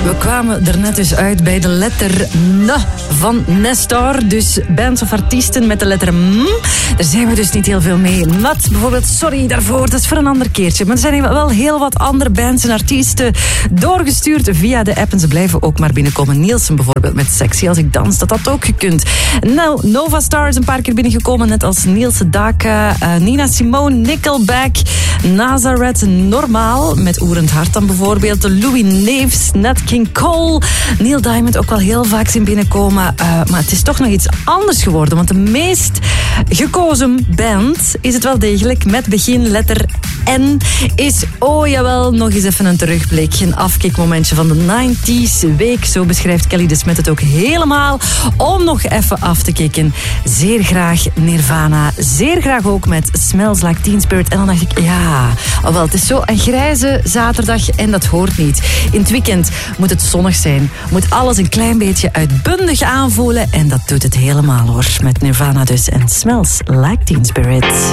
We kwamen er net dus uit bij de letter N van Nestor. Dus bands of artiesten met de letter M. Daar zijn we dus niet heel veel mee. Nat bijvoorbeeld, sorry daarvoor, dat is voor een ander keertje. Maar er zijn wel heel wat andere bands en artiesten doorgestuurd via de app. En ze blijven ook maar binnenkomen. Nielsen bijvoorbeeld met Sexy als ik dans, dat had ook gekund. Nou, Nova Star is een paar keer binnengekomen, net als Nielsen Daka, Nina Simone, Nickelback, Nazareth, Normaal, met Oerend Hart dan bijvoorbeeld, Louis Neefs, Nat King Cole, Neil Diamond ook wel heel vaak zien binnenkomen. Maar het is toch nog iets anders geworden, want de meest gekozen band is het wel degelijk met beginletter N is, oh jawel, nog eens even een terugblik. Een afkikmomentje van de 90s week, zo beschrijft Kelly de Smet het ook helemaal, om nog even af te kicken. Zeer graag Nirvana, zeer graag ook met Smells Like Teen Spirit. En dan dacht ik, ja, wel, het is zo een grijze zaterdag en dat hoort niet. In het weekend moet het zonnig zijn, moet alles een klein beetje uitbundig aanvoelen en dat doet het helemaal hoor. Met Nirvana dus en Smells Like Teen Spirit.